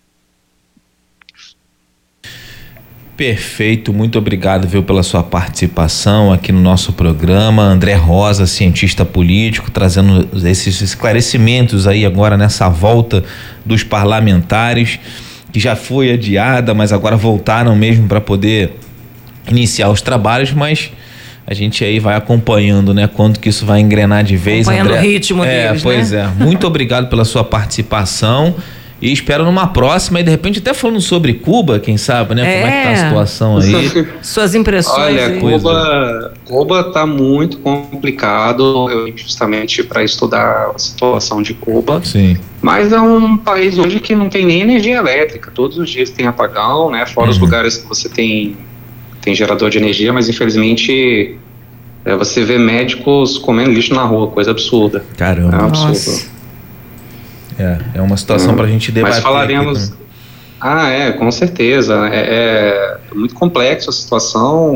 Perfeito, muito obrigado, viu, pela sua participação aqui no nosso programa. André Rosa, cientista político, trazendo esses esclarecimentos aí agora nessa volta dos parlamentares, que já foi adiada, mas agora voltaram mesmo para poder iniciar os trabalhos, mas a gente aí vai acompanhando, né, quanto que isso vai engrenar de vez. Acompanhando André, o ritmo deles, pois né? Muito obrigado pela sua participação. E espero numa próxima, e de repente até falando sobre Cuba, quem sabe, né? Como é que tá a situação aí? Suas impressões. Olha, Cuba tá muito complicado, justamente para estudar a situação de Cuba. Sim. Mas é um país hoje que não tem nem energia elétrica, todos os dias tem apagão, né? Fora os lugares que você tem gerador de energia, mas infelizmente você vê médicos comendo lixo na rua, coisa absurda. Caramba. É um absurdo. Nossa. É uma situação para a gente debater. Mas falaremos. Com certeza. É muito complexo a situação.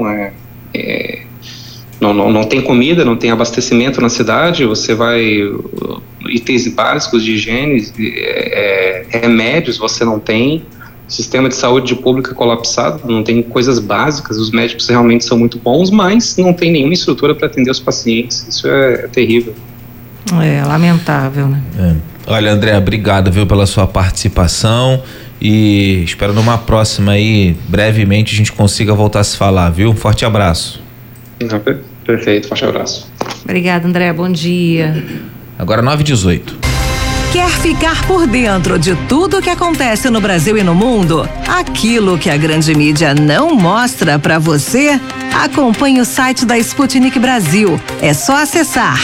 Não tem comida, não tem abastecimento na cidade. Você vai. Itens básicos de higiene, remédios você não tem. Sistema de saúde pública colapsado, não tem coisas básicas. Os médicos realmente são muito bons, mas não tem nenhuma estrutura para atender os pacientes. Isso é terrível. É lamentável, né? Olha, André, obrigado, viu, pela sua participação, e espero numa próxima aí, brevemente, a gente consiga voltar a se falar, viu? Um forte abraço. Perfeito, forte abraço. Obrigada, André, bom dia. Agora 9h18. Quer ficar por dentro de tudo o que acontece no Brasil e no mundo? Aquilo que a grande mídia não mostra pra você? Acompanhe o site da Sputnik Brasil. É só acessar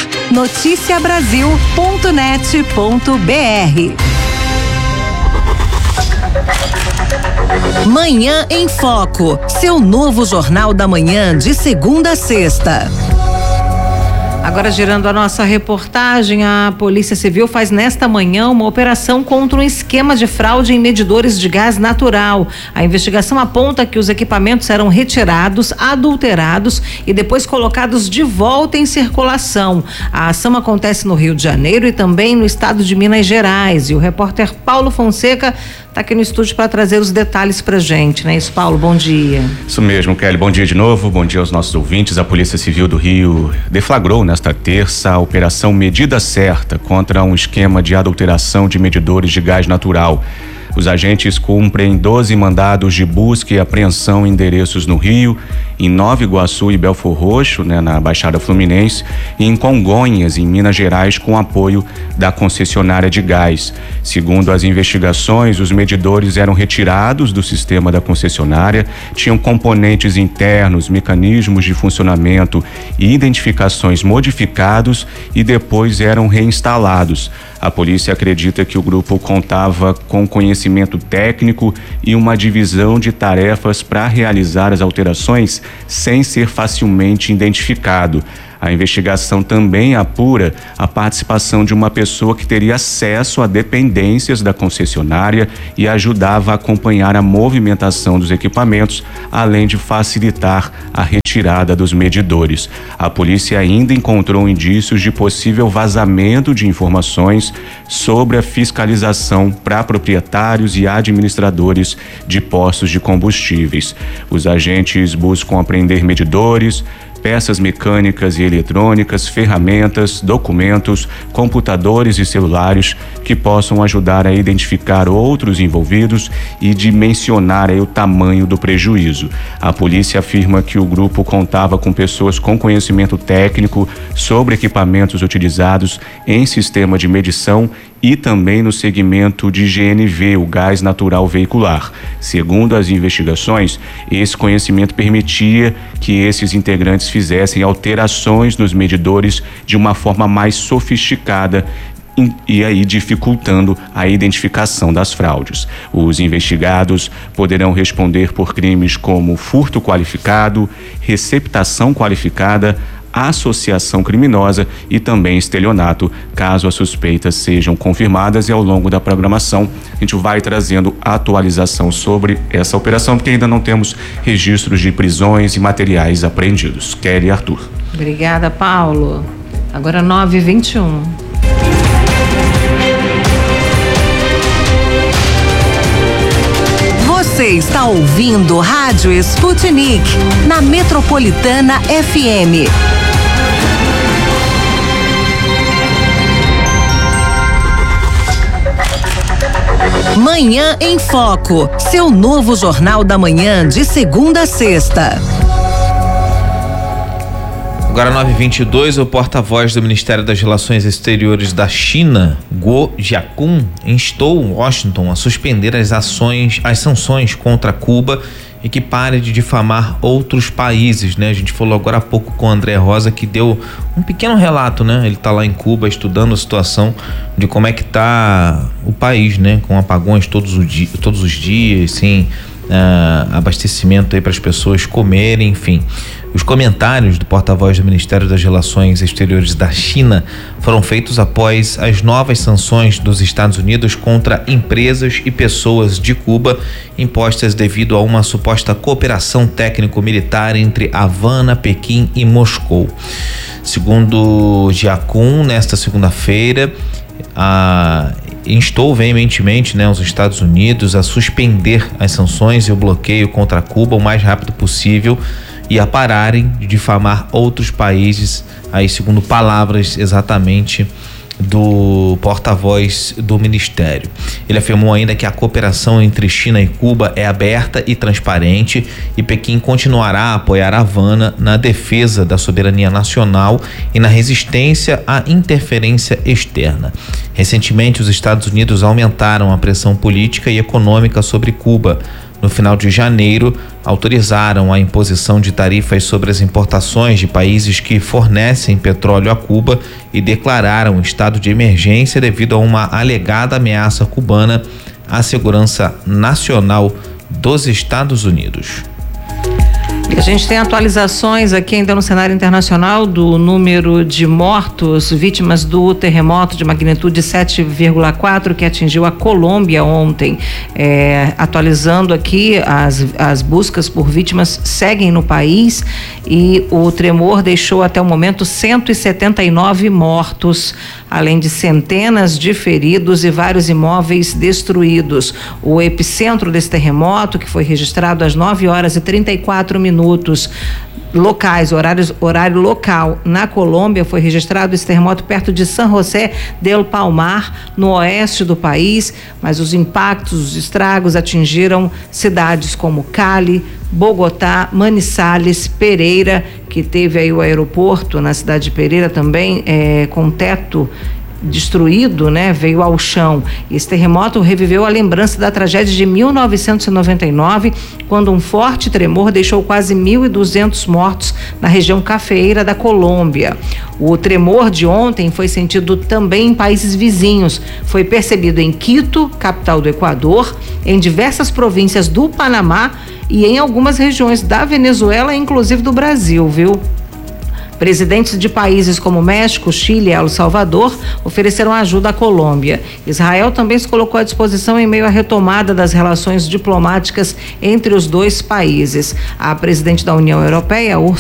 noticiabrasil.net.br. Manhã em Foco, seu novo jornal da manhã de segunda a sexta. Agora, girando a nossa reportagem, a Polícia Civil faz nesta manhã uma operação contra um esquema de fraude em medidores de gás natural. A investigação aponta que os equipamentos eram retirados, adulterados e depois colocados de volta em circulação. A ação acontece no Rio de Janeiro e também no estado de Minas Gerais. E o repórter Paulo Fonseca está aqui no estúdio para trazer os detalhes pra gente, né? Isso, Paulo, bom dia. Isso mesmo, Kelly, bom dia de novo, bom dia aos nossos ouvintes. A Polícia Civil do Rio deflagrou nesta terça a Operação Medida Certa contra um esquema de adulteração de medidores de gás natural. Os agentes cumprem 12 mandados de busca e apreensão em endereços no Rio, em Nova Iguaçu e Belfor Roxo, na Baixada Fluminense, e em Congonhas, em Minas Gerais, com apoio da concessionária de gás. Segundo as investigações, os medidores eram retirados do sistema da concessionária, tinham componentes internos, mecanismos de funcionamento e identificações modificados e depois eram reinstalados. A polícia acredita que o grupo contava com conhecimento conhecimento técnico e uma divisão de tarefas para realizar as alterações sem ser facilmente identificado. A investigação também apura a participação de uma pessoa que teria acesso a dependências da concessionária e ajudava a acompanhar a movimentação dos equipamentos, além de facilitar a retirada dos medidores. A polícia ainda encontrou indícios de possível vazamento de informações sobre a fiscalização para proprietários e administradores de postos de combustíveis. Os agentes buscam apreender medidores, peças mecânicas e eletrônicas, ferramentas, documentos, computadores e celulares que possam ajudar a identificar outros envolvidos e dimensionar o tamanho do prejuízo. A polícia afirma que o grupo contava com pessoas com conhecimento técnico sobre equipamentos utilizados em sistema de medição e também no segmento de GNV, o gás natural veicular. Segundo as investigações, esse conhecimento permitia que esses integrantes fizessem alterações nos medidores de uma forma mais sofisticada e aí dificultando a identificação das fraudes. Os investigados poderão responder por crimes como furto qualificado, receptação qualificada, associação criminosa e também estelionato, caso as suspeitas sejam confirmadas. E ao longo da programação a gente vai trazendo atualização sobre essa operação, porque ainda não temos registros de prisões e materiais apreendidos. Kelly e Arthur. Obrigada, Paulo. Agora 9h21. Você está ouvindo Rádio Sputnik na Metropolitana FM. Manhã em Foco, seu novo jornal da manhã de segunda a sexta. Agora 9h22, o porta-voz do Ministério das Relações Exteriores da China, Guo Jiakun, instou Washington a suspender as sanções contra Cuba e que pare de difamar outros países, né? A gente falou agora há pouco com o André Rosa, que deu um pequeno relato, né? Ele tá lá em Cuba estudando a situação de como é que tá o país, né? Com apagões todos os dias, sem abastecimento aí para as pessoas comerem, enfim. Os comentários do porta-voz do Ministério das Relações Exteriores da China foram feitos após as novas sanções dos Estados Unidos contra empresas e pessoas de Cuba, impostas devido a uma suposta cooperação técnico-militar entre Havana, Pequim e Moscou. Segundo Jiakun, nesta segunda-feira, instou veementemente, os Estados Unidos a suspender as sanções e o bloqueio contra Cuba o mais rápido possível e a pararem de difamar outros países, aí segundo palavras exatamente do porta-voz do Ministério. Ele afirmou ainda que a cooperação entre China e Cuba é aberta e transparente e Pequim continuará a apoiar a Havana na defesa da soberania nacional e na resistência à interferência externa. Recentemente, os Estados Unidos aumentaram a pressão política e econômica sobre Cuba. No final de janeiro, autorizaram a imposição de tarifas sobre as importações de países que fornecem petróleo a Cuba e declararam estado de emergência devido a uma alegada ameaça cubana à segurança nacional dos Estados Unidos. E a gente tem atualizações aqui ainda no cenário internacional do número de mortos, vítimas do terremoto de magnitude 7,4 que atingiu a Colômbia ontem. Atualizando aqui, as buscas por vítimas seguem no país e o tremor deixou até o momento 179 mortos, além de centenas de feridos e vários imóveis destruídos. O epicentro desse terremoto, que foi registrado às 9h34 locais, horário local na Colômbia, foi registrado esse terremoto perto de San José del Palmar, no oeste do país, mas os impactos, os estragos atingiram cidades como Cali, Bogotá, Manizales, Pereira, que teve aí o aeroporto na cidade de Pereira também com teto destruído, né, veio ao chão. Esse terremoto reviveu a lembrança da tragédia de 1999, quando um forte tremor deixou quase 1.200 mortos na região cafeeira da Colômbia. O tremor de ontem foi sentido também em países vizinhos. Foi percebido em Quito, capital do Equador, em diversas províncias do Panamá e em algumas regiões da Venezuela, inclusive do Brasil, viu? Presidentes de países como México, Chile e El Salvador ofereceram ajuda à Colômbia. Israel também se colocou à disposição em meio à retomada das relações diplomáticas entre os dois países. A presidente da União Europeia,